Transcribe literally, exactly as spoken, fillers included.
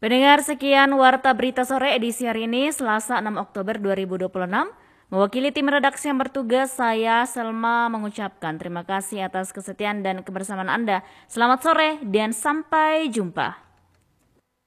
Pendengar, sekian Warta Berita Sore edisi hari ini, Selasa enam Oktober dua ribu dua puluh enam. Mewakili tim redaksi yang bertugas, saya Selma mengucapkan terima kasih atas kesetiaan dan kebersamaan Anda. Selamat sore dan sampai jumpa.